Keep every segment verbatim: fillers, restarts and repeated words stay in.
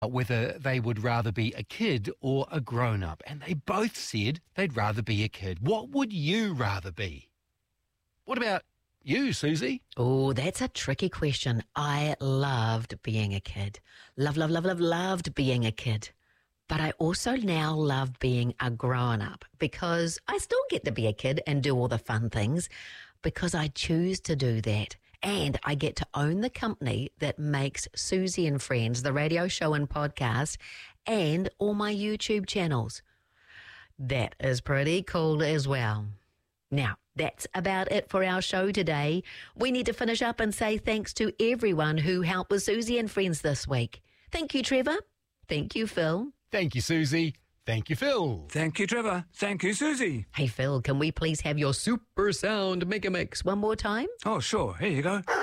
whether they would rather be a kid or a grown-up. And they both said they'd rather be a kid. What would you rather be? What about you, Susie? Oh, that's a tricky question. I loved being a kid. Love, love, love, love, loved being a kid. But I also now love being a grown-up because I still get to be a kid and do all the fun things because I choose to do that. And I get to own the company that makes Susie and Friends, the radio show and podcast, and all my YouTube channels. That is pretty cool as well. Now, that's about it for our show today. We need to finish up and say thanks to everyone who helped with Susie and Friends this week. Thank you, Trevor. Thank you, Phil. Thank you, Susie. Thank you, Phil. Thank you, Trevor. Thank you, Susie. Hey, Phil, can we please have your super sound mega mix one more time? Oh, sure. Here you go.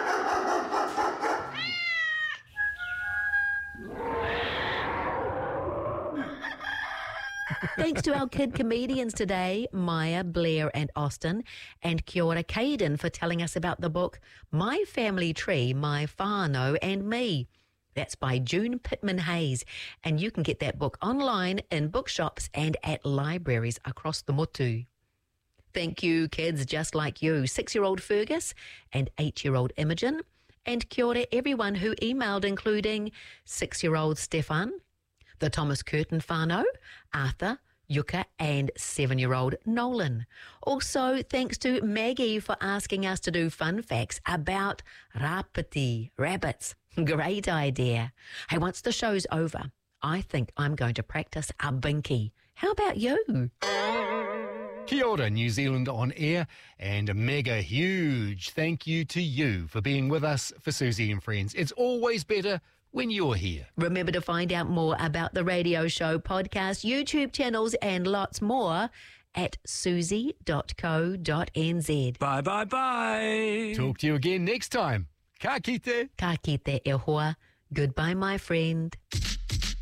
Thanks to our kid comedians today, Maya, Blair and Austin, and kia ora Caden for telling us about the book My Family Tree, My Whānau and Me. That's by June Pittman Hayes, and you can get that book online in bookshops and at libraries across the motu. Thank you, kids just like you, six-year-old Fergus and eight-year-old Imogen, and kia ora everyone who emailed, including six-year-old Stefan, the Thomas Curtin whānau, Arthur, Yuka and seven-year-old Nolan. Also, thanks to Maggie for asking us to do fun facts about rapiti, rabbits. Great idea. Hey, once the show's over, I think I'm going to practice a binky. How about you? Kia ora, New Zealand On Air, and a mega huge thank you to you for being with us for Susie and Friends. It's always better when you're here. Remember to find out more about the radio show, podcast, YouTube channels and lots more at susie dot co dot n z. Bye, bye, bye. Talk to you again next time. Ka kite. Ka kite e hoa. Goodbye, my friend.